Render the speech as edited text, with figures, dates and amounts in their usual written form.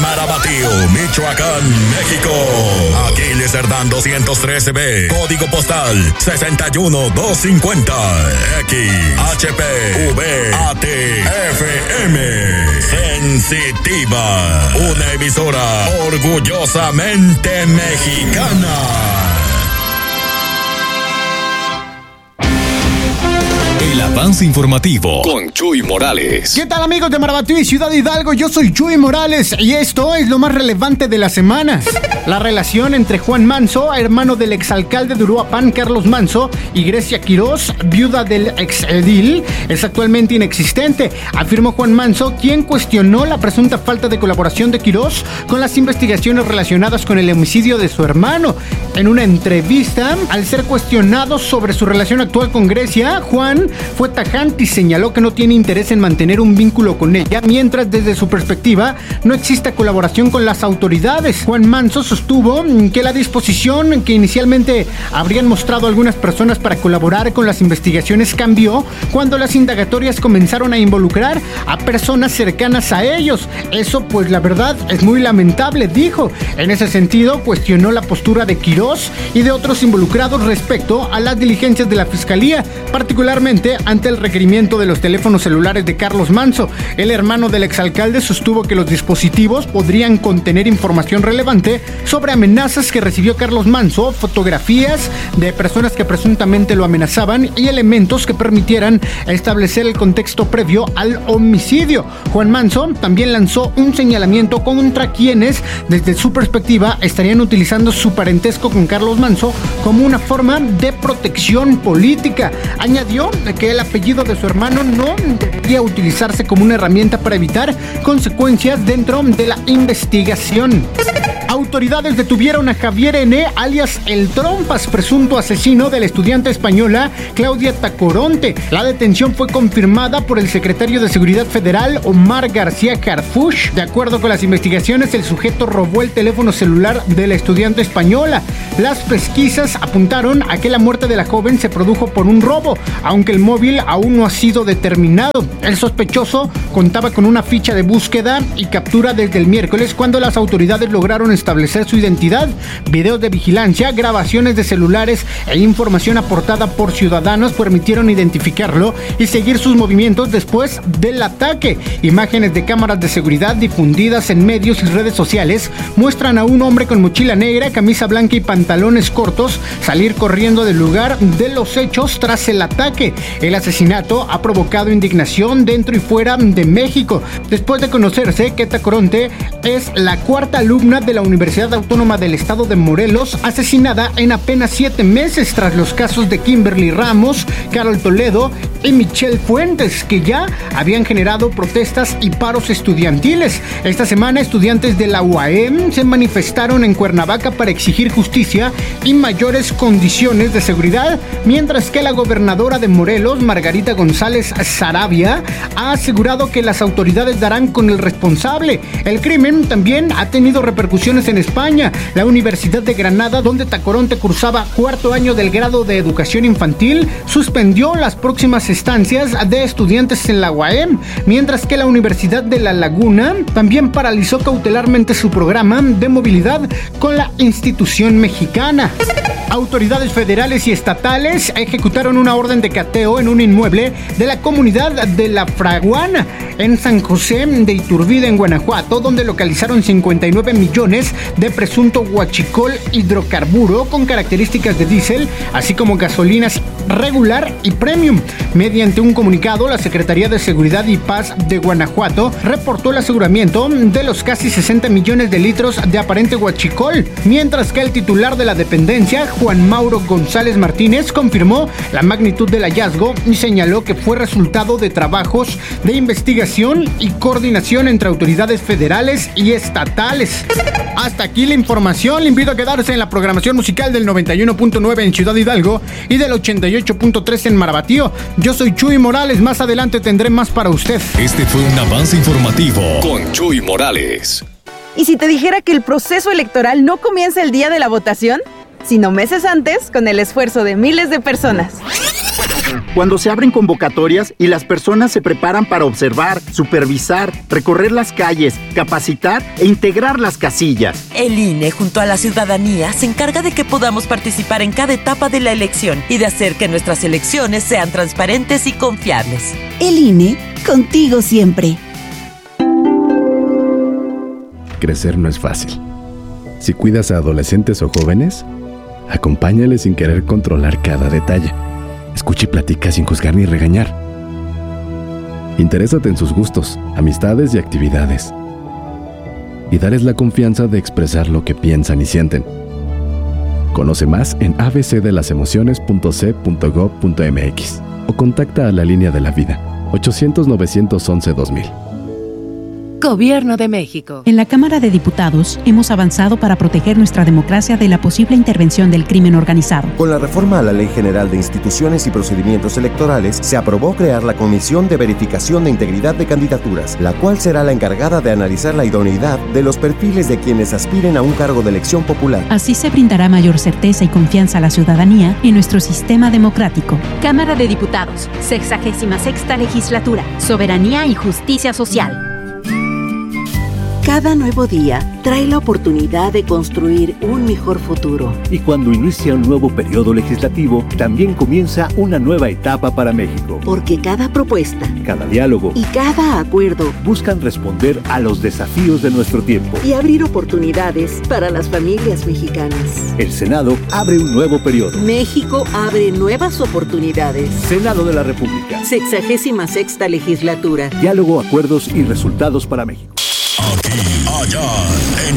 Marabatío, Michoacán, México. Aquiles Cerdán 213B, código postal 61250. XHP VATFM. Sensitiva, una emisora orgullosamente mexicana. El avance informativo con Chuy Morales. ¿Qué tal, amigos de Marabatío y Ciudad Hidalgo? Yo soy Chuy Morales y esto es lo más relevante de la semana. La relación entre Juan Manso, hermano del exalcalde de Uruapan, Carlos Manso, y Grecia Quirós, viuda del exedil, es actualmente inexistente, afirmó Juan Manso, quien cuestionó la presunta falta de colaboración de Quirós con las investigaciones relacionadas con el homicidio de su hermano. En una entrevista, al ser cuestionado sobre su relación actual con Grecia, Juan fue tajante y señaló que no tiene interés en mantener un vínculo con ella, mientras desde su perspectiva no existe colaboración con las autoridades. Juan Manso sostuvo que la disposición que inicialmente habrían mostrado algunas personas para colaborar con las investigaciones cambió cuando las indagatorias comenzaron a involucrar a personas cercanas a ellos. Eso, pues, la verdad es muy lamentable, dijo. En ese sentido, cuestionó la postura de Quirós y de otros involucrados respecto a las diligencias de la Fiscalía, particularmente ante el requerimiento de los teléfonos celulares de Carlos Manso. El hermano del exalcalde sostuvo que los dispositivos podrían contener información relevante sobre amenazas que recibió Carlos Manso, fotografías de personas que presuntamente lo amenazaban y elementos que permitieran establecer el contexto previo al homicidio. Juan Manso también lanzó un señalamiento contra quienes, desde su perspectiva, estarían utilizando su parentesco con Carlos Manso como una forma de protección política. Añadió que el apellido de su hermano no debería utilizarse como una herramienta para evitar consecuencias dentro de la investigación. Autoridades detuvieron a Javier N., alias El Trompas, presunto asesino de la estudiante española Claudia Tacoronte. La detención fue confirmada por el secretario de Seguridad Federal, Omar García Harfuch. De acuerdo con las investigaciones, el sujeto robó el teléfono celular de la estudiante española. Las pesquisas apuntaron a que la muerte de la joven se produjo por un robo, aunque el móvil aún no ha sido determinado. El sospechoso contaba con una ficha de búsqueda y captura desde el miércoles, cuando las autoridades lograron establecer su identidad. Videos de vigilancia, grabaciones de celulares e información aportada por ciudadanos permitieron identificarlo y seguir sus movimientos después del ataque. Imágenes de cámaras de seguridad difundidas en medios y redes sociales muestran a un hombre con mochila negra, camisa blanca y pantalones cortos salir corriendo del lugar de los hechos tras el ataque. El asesinato ha provocado indignación dentro y fuera de México, después de conocerse que Tacoronte es la cuarta alumna de la Universidad Autónoma del Estado de Morelos, asesinada en apenas 7 meses tras los casos de Kimberly Ramos, Carol Toledo y Michelle Fuentes, que ya habían generado protestas y paros estudiantiles. Esta semana, estudiantes de la UAM se manifestaron en Cuernavaca para exigir justicia y mayores condiciones de seguridad, mientras que la gobernadora de Morelos, Margarita González Saravia, ha asegurado que las autoridades darán con el responsable. El crimen también ha tenido repercusiones en España. La Universidad de Granada, donde Tacoronte cursaba 4º año del grado de educación infantil, suspendió las próximas estancias de estudiantes en la UAM, mientras que la Universidad de La Laguna también paralizó cautelarmente su programa de movilidad con la institución mexicana. Autoridades federales y estatales ejecutaron una orden de cateo en un inmueble de la comunidad de La Fraguana, en San José de Iturbide, en Guanajuato, donde localizaron 59 millones de presunto huachicol hidrocarburo con características de diésel, así como gasolinas regular y premium. Mediante un comunicado, la Secretaría de Seguridad y Paz de Guanajuato reportó el aseguramiento de los casi 60 millones de litros de aparente huachicol, mientras que el titular de la dependencia, Juan Mauro González Martínez, confirmó la magnitud del hallazgo y señaló que fue resultado de trabajos de investigación y coordinación entre autoridades federales y estatales. Hasta aquí la información. Le invito a quedarse en la programación musical del 91.9 en Ciudad Hidalgo y del 88.3 en Marabatío. Yo soy Chuy Morales. Más adelante tendré más para usted. Este fue un avance informativo con Chuy Morales. ¿Y si te dijera que el proceso electoral no comienza el día de la votación, sino meses antes, con el esfuerzo de miles de personas? Cuando se abren convocatorias y las personas se preparan para observar, supervisar, recorrer las calles, capacitar e integrar las casillas. El INE, junto a la ciudadanía, se encarga de que podamos participar en cada etapa de la elección y de hacer que nuestras elecciones sean transparentes y confiables. El INE, contigo siempre. Crecer no es fácil. Si cuidas a adolescentes o jóvenes, acompáñales sin querer controlar cada detalle. Escucha y platica sin juzgar ni regañar. Interésate en sus gustos, amistades y actividades. Y dales la confianza de expresar lo que piensan y sienten. Conoce más en abcdelasemociones.c.gov.mx o contacta a la Línea de la Vida, 800-911-2000. Gobierno de México. En la Cámara de Diputados hemos avanzado para proteger nuestra democracia de la posible intervención del crimen organizado. Con la reforma a la Ley General de Instituciones y Procedimientos Electorales, se aprobó crear la Comisión de Verificación de Integridad de Candidaturas, la cual será la encargada de analizar la idoneidad de los perfiles de quienes aspiren a un cargo de elección popular. Así se brindará mayor certeza y confianza a la ciudadanía en nuestro sistema democrático. Cámara de Diputados, 66ª Legislatura, Soberanía y Justicia Social. Cada nuevo día trae la oportunidad de construir un mejor futuro. Y cuando inicia un nuevo periodo legislativo, también comienza una nueva etapa para México. Porque cada propuesta, cada diálogo y cada acuerdo buscan responder a los desafíos de nuestro tiempo y abrir oportunidades para las familias mexicanas. El Senado abre un nuevo periodo. México abre nuevas oportunidades. Senado de la República. 66ª Legislatura. Diálogo, acuerdos y resultados para México. Aquí, allá, en